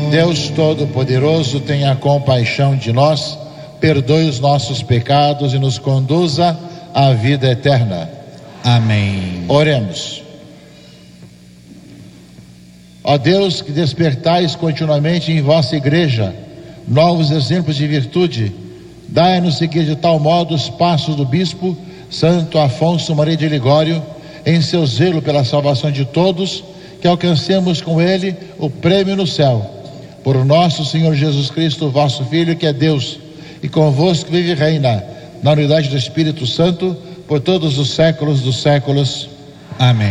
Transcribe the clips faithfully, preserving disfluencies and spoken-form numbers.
Deus Todo-Poderoso, tenha compaixão de nós, perdoe os nossos pecados e nos conduza à vida eterna. Amém. Oremos. Ó Deus, que despertais continuamente em vossa igreja novos exemplos de virtude, dai-nos seguir de tal modo os passos do bispo Santo Afonso Maria de Ligório, em seu zelo pela salvação de todos, que alcancemos com ele o prêmio no céu. Por nosso Senhor Jesus Cristo, vosso Filho, que é Deus, e convosco vive e reina, na unidade do Espírito Santo, por todos os séculos dos séculos. Amém.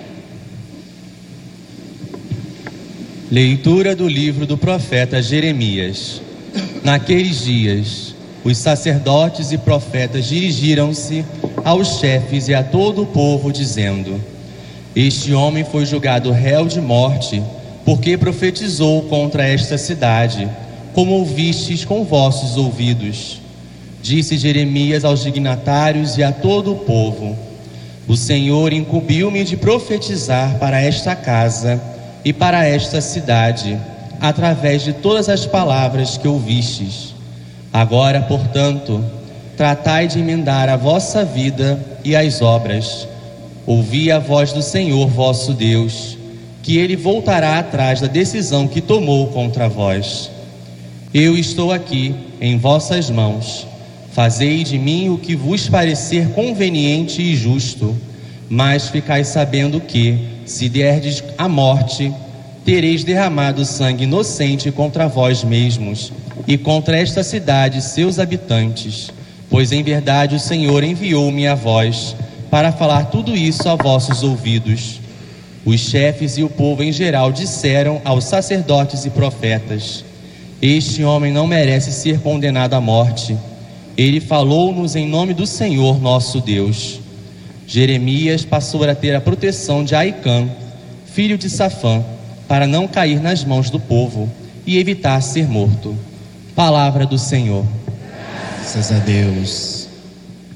Leitura do livro do profeta Jeremias. Naqueles dias, os sacerdotes e profetas dirigiram-se aos chefes e a todo o povo, dizendo: Este homem foi julgado réu de morte, porque profetizou contra esta cidade, como ouvistes com vossos ouvidos. Disse Jeremias aos dignatários e a todo o povo: O Senhor incumbiu-me de profetizar para esta casa e para esta cidade, através de todas as palavras que ouvistes. Agora, portanto, tratai de emendar a vossa vida e as obras. Ouvi a voz do Senhor vosso Deus, que ele voltará atrás da decisão que tomou contra vós. Eu estou aqui em vossas mãos. Fazei de mim o que vos parecer conveniente e justo, mas ficai sabendo que, se derdes a morte, tereis derramado sangue inocente contra vós mesmos e contra esta cidade e seus habitantes, pois em verdade o Senhor enviou-me a vós para falar tudo isso a vossos ouvidos. Os chefes e o povo em geral disseram aos sacerdotes e profetas: Este homem não merece ser condenado à morte. Ele falou-nos em nome do Senhor nosso Deus. Jeremias passou a ter a proteção de Aicã, filho de Safã, para não cair nas mãos do povo e evitar ser morto. Palavra do Senhor. Graças a Deus.